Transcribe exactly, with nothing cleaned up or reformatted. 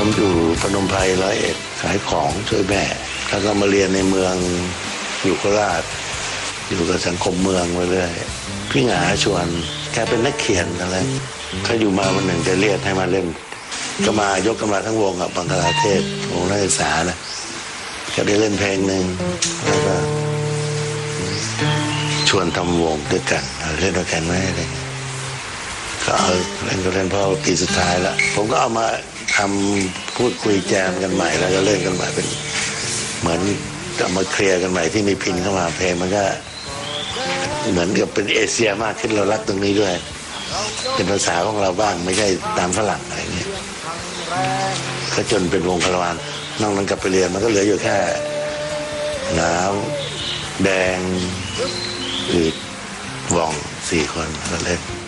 ผมอยู่พนมไพรร้อยเอ็ดขายของช่วยแม่แล้วก็มาเรียนในเมืองอยู่โคราชอยู่กับสังคมเมืองไปเรื่อยพี่หงาชวนแกเป็นนักเขียนอะไรเขาอยู่มาวันหนึ่งจะเรียกให้มาเล่นก็มายกกันมาทั้งวงกับบังคลาเทศวงนักศึกษานะก็ได้เล่นเพลงหนึ่งแล้วก็ชวนทำวงด้วยกันเล่นด้วยกันไหมอะไรก็เอาเล่นก็เล่นพอปีสุดท้ายแล้วผมก็เอามาทำพูดคุยแจมกันใหม่แล้วก็เล่นกันใหม่เป็นเหมือนจะมาเคลียร์กันใหม่ที่มีพินเข้ามาเพลงมันก็เหมือนกับเป็นเอเชียมากขึ้นเรารักตรงนี้ด้วยเป็นภาษาของเราบ้างไม่ใช่ตามฝรั่งอะไรเงี้ยก็จนเป็นวงคารวานนอกนั้นกลับไปเรียนมันก็เหลืออยู่แค่น้ำแดงอืดว่องสี่คนก็เล่น